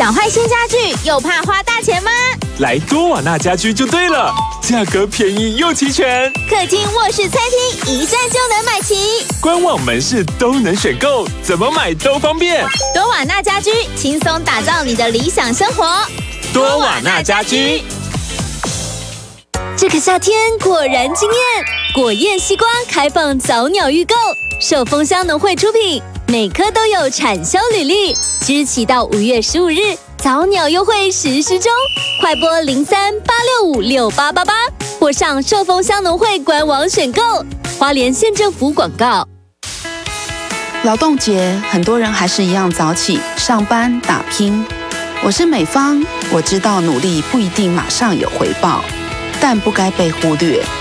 想换新家具又怕花大钱吗？ 来多瓦纳家居就对了，价格便宜又齐全， 客厅、卧室、餐厅一站就能买齐， 官网门市都能选购，怎么买都方便。 多瓦纳家居轻松打造你的理想生活。 多瓦纳家居。 这个夏天果然惊艳，果宴西瓜开放早鸟预购，受丰香农会出品，每颗都有产销履历，即日起到5月15日，早鸟优惠实施中，快拨03-865-6888或上受丰香农会官网选购。花莲县政府广告。 劳动节，很多人还是一样早起上班打拼。我是美芳，我知道努力不一定马上有回报，但不该被忽略。